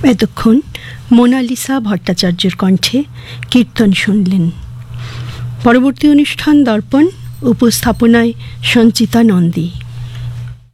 এতক্ষণ মোনালিসা ভট্টাচার্যের কণ্ঠে কীর্তন শুনলেন। পরবর্তী অনুষ্ঠান দর্পণ, উপস্থাপনায় সঞ্চিতা নন্দী।